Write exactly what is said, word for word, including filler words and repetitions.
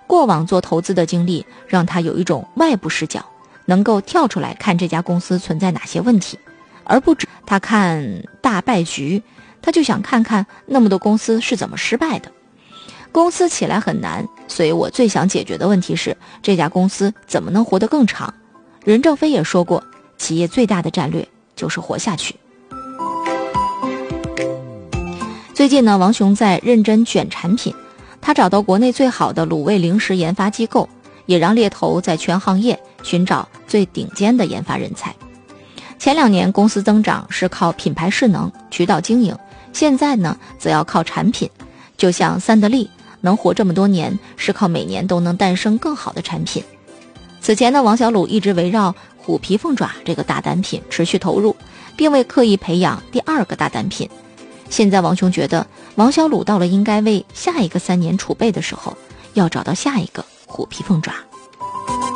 过往做投资的经历让他有一种外部视角，能够跳出来看这家公司存在哪些问题，而不只他看大败局，他就想看看那么多公司是怎么失败的。公司起来很难，所以我最想解决的问题是这家公司怎么能活得更长。任正非也说过，企业最大的战略就是活下去。最近呢，王雄在认真选产品，他找到国内最好的卤味零食研发机构，也让猎头在全行业寻找最顶尖的研发人才。前两年公司增长是靠品牌势能、渠道经营，现在呢则要靠产品。就像三得利能活这么多年，是靠每年都能诞生更好的产品。此前呢，王小卤一直围绕虎皮凤爪这个大单品持续投入，并未刻意培养第二个大单品。现在王雄觉得王小卤到了应该为下一个三年储备的时候，要找到下一个虎皮凤爪。